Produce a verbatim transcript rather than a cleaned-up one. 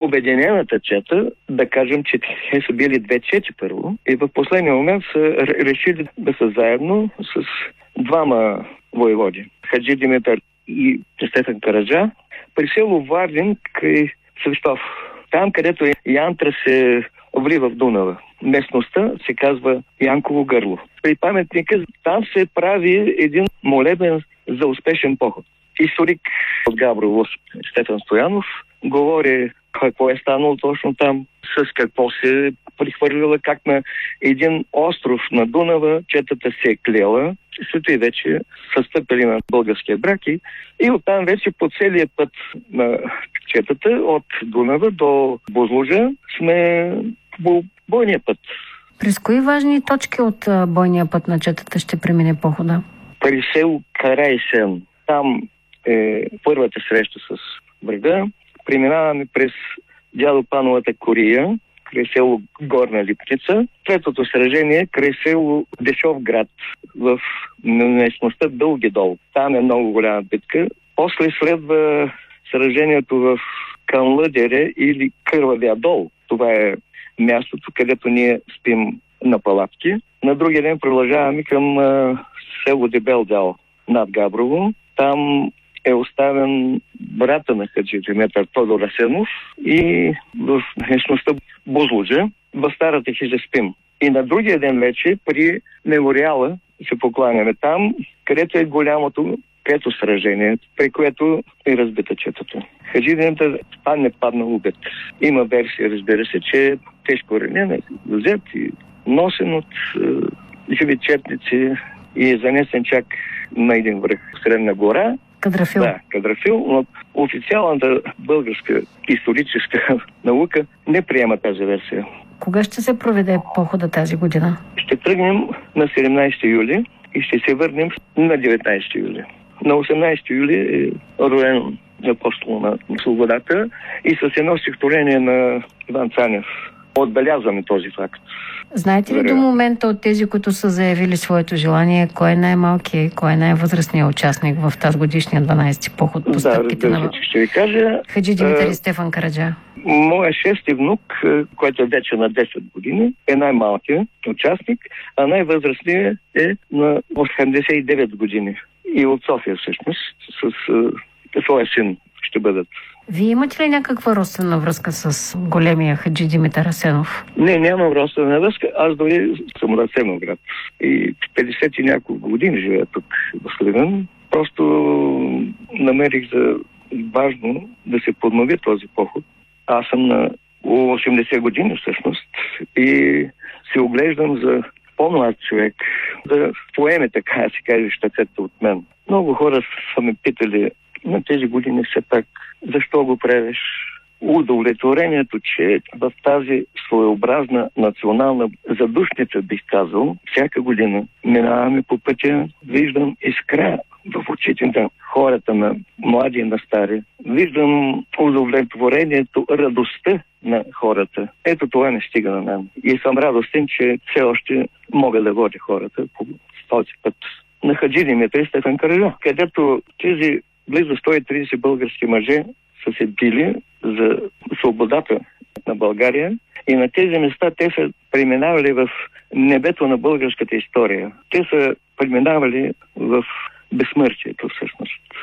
обединената чета, да кажем, че те са били две чети първо и в последния момент са решили да са заедно с двама воеводи. Хаджи Димитър и Стефан Караджа при село Вардин край Свищов. Там, където Янтра се влива в Дунава. Местността се казва Янково гърло. При паметника там се прави един молебен за успешен поход. Историк от Габрово Стефан Стоянов говори какво е станало точно там, с какво се е прихвърлила, как на един остров на Дунава четата се е клела, също и вече са стъпили на българския брак и, и оттам вече по целия път на четата от Дунава до Бузлужа сме по бойния път. През кои важни точки от бойния път на четата ще премине похода? При село Карайсен. Там е първата среща с врага. Преминаваме през дядо Пановата кория, край село Горна Липница. Третото сражение край село Дешовград в местността Дълги дол. Там е много голяма битка. После следва сражението в Канлъдере или Кървавия дол. Това е мястото, където ние спим на палатки. На другия ден продължаваме към а, село Дебел дол над Габрово. Там е оставен брата на Хаджи Димитър Тодор Асенов и в местността Бузлуджа, в старата хижа спим. И на другия ден вече при мемориала се покланяме там, където е голямото пето сражение, при което е разбита четата. Хаджи Димитър там не падна убит. Има версия, разбира се, че е тежко ранен, взет и носен от е, живи четници и е занесен чак на един връх в Средна гора. Кадрафил. Да, Кадрафил, но официалната българска историческа наука не приема тази версия. Кога ще се проведе похода тази година? Ще тръгнем на седемнайсети юли и ще се върнем на деветнайсети юли. На осемнайсети юли е роден апостол на свободата и с едно стихотворение на Иван Цанев отбелязваме този факт. Знаете ли до момента от тези, които са заявили своето желание, кой е най-малкият и кой е най-възрастният участник в тази годишния дванайсети поход по стъпките да, на ще ви кажа, Хаджи Димитър и Стефан Караджа? Моя шести внук, който е вече на десет години, е най-малкият участник, а най-възрастният е на осемдесет и девет години. И от София всъщност, с, с своя син ще бъдат. Вие имате ли някаква родствена връзка с големия Хаджи Димитър Асенов? Не, нямам родствена връзка. Аз дори съм от Асеновград. И петдесет и няколко години живея тук в Сливен. Просто намерих за важно да се поднови този поход. Аз съм на осемдесет години всъщност и се оглеждам за по-млад човек да поеме, така да се каже, щафета от мен. Много хора са ме питали на тези години все пак защо го правиш. Удовлетворението, че в тази своеобразна национална задушница, бих казал, всяка година минаваме по пътя, виждам искра в очите на хората, на млади и на стари. Виждам удовлетворението, радостта на хората. Ето това не стига на мен. И съм радостен, че все още мога да водя хората по този път. На Хаджи Димитър и Стефан Караджа, където тези близо сто и трийсет български мъже са се били за свободата на България и на тези места те са преминавали в небето на българската история. Те са преминавали в безсмъртието всъщност.